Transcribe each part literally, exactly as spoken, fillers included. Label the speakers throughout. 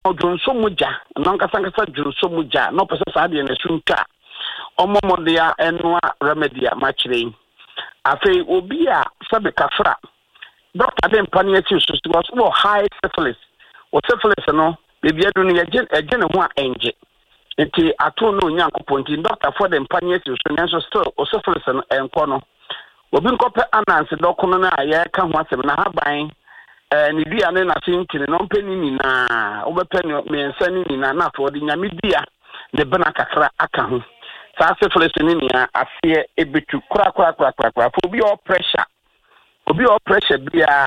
Speaker 1: odronso muja no nkasa nkasa dronso muja no pese sa de na sunta omomodia enwa remedia machire afi obi a sabe kafra doctor dem panier ti so so high syphilis o syphilis no bebi edu no ye eje ne ho a enje nti ato no nyankopon ti doctor for dem panier ti so nso still o syphilis no enko no obi nkope anansi dokono na aye ka ho asem na haban eh ni dia ne na sintini no mpeni ni na obepeni me nsani ni na na to de nyame dia ne bana kakra aka ho sa syphilis ni ni asie ebetu kura kura kura kura kura obi o pressure obi o pressure bia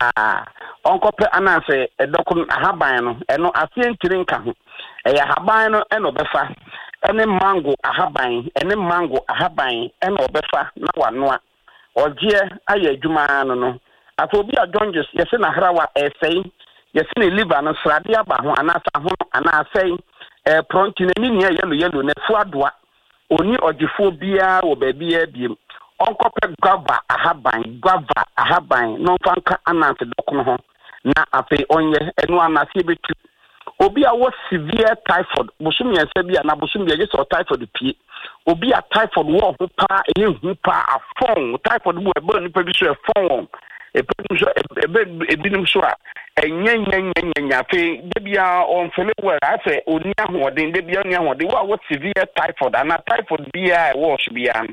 Speaker 1: onkope anansi dokono haban no eno asie ntiri nka ho eya haban no eno befa ene mango ahaban ene mango ahaban eno befa na wanoa oje aye adwuma no no afobi adonjes yese na hrawa esei yese ne liver no srade aba ho anasa ho anasei eh pronti ne ni yellow yellow na fu adoa oni ogefo bia wo ba bia biem onkope guava ahaban guava ahaban no fanka ananse dokono ho na afi onye enu anase betu obi a wo severe typhoid busum yense bia na busum bia yese typhoid pie obi a typhoid wo ho pa e hu pa afon typhoid wo ebe ni pa bi so afon e pa so ebe ebinim so a enye nye nye nya fe de bia on fele we afa oni ahoden de bia oni ahoden wo a wo severe typhoid ana typhoid bia e wo so bia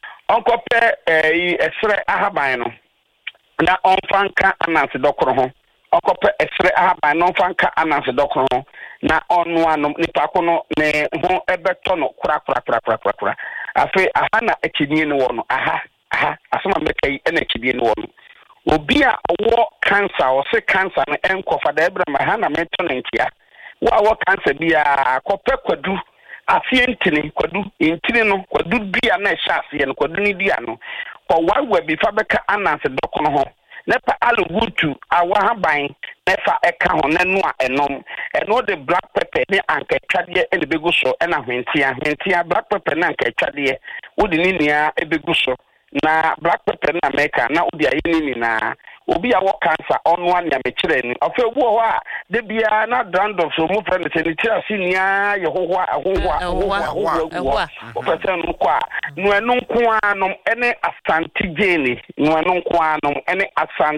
Speaker 1: onkope eh esre ahaban no na onfanka ananse dokoro ho okope esre ahaban no fanka ananse dokoro ho na onu anom nipa ko no ne ho ebeto no kura kura kura kura kura afi aha na ekidie no wo no aha aha asoma mekai ena ekidie no wo no obi a owo cancer o se cancer no enkofa da ebra ma ha na meto no ntia wo awo cancer bia akope kwadu afi ntini kwadu ntini no kwadu bia na ehya afi no kwadu ni bia no ko wawa bi fa beka ananse dokono ho nepa alugutu awahaban nefa eka ho nenu a enom eno de black pepper ne anketwade e lebegu so na hwentia hwentia black pepper na anketwade wodi ni nia ebegu so na black pepper na America na odi aye ni na obi a wo cancer onu an ya mekire ni ofe wo ho a de bia na dandruff so mu friend se ni tira sinia ye hoho ahoho ahoho o pese no kwa no enu nko anom ene asantijeni no enu nko anom ene asant